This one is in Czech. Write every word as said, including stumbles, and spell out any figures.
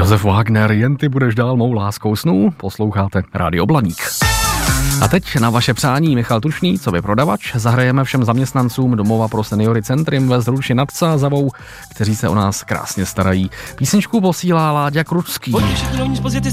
Josef Wagner, jen ty budeš dál mou láskou snů, posloucháte Rádio Blaník. A teď na vaše přání Michal Tučný, co by prodavač, zahrajeme všem zaměstnancům Domova pro seniory Centrim ve Zruči nad Sázavou, kteří se o nás krásně starají. Písničku posílá Láďa Krucký.